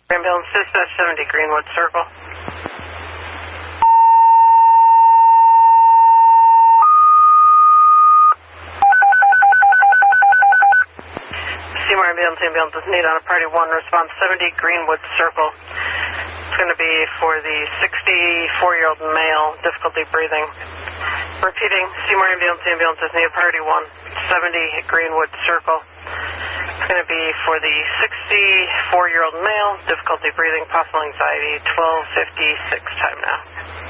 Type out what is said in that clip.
Ambulance dispatch 70 Greenwood Circle. Seymour ambulance is need on a party 1, response 70 Greenwood Circle. It's going to be for the 64-year-old male, difficulty breathing. Repeating, Seymour ambulance is need party 1, 70 Greenwood Circle. It's going to be for the 64-year-old male, difficulty breathing, possible anxiety, 12:56 time now.